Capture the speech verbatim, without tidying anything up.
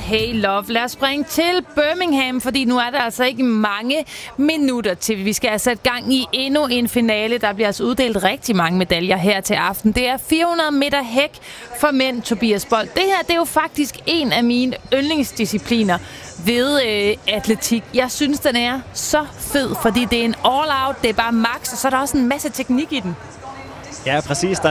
Hey Love. Lad os springe til Birmingham, fordi nu er der altså ikke mange minutter til. Vi skal have sat gang i endnu en finale. Der bliver altså uddelt rigtig mange medaljer her til aften. Det er fire hundrede meter hæk for mænd, Tobias Bold. Det her det er jo faktisk en af mine yndlingsdiscipliner ved øh, atletik. Jeg synes, den er så fed, fordi det er en all-out, det er bare max, og så er der også en masse teknik i den. Ja, præcis. Der